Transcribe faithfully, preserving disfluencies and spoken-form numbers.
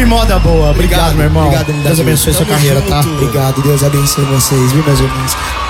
moda boa. Obrigado, Obrigado, meu irmão. obrigado, M W. Deus abençoe sua Tamo carreira, tá? junto. Obrigado, Deus abençoe vocês, viu, meus irmãos?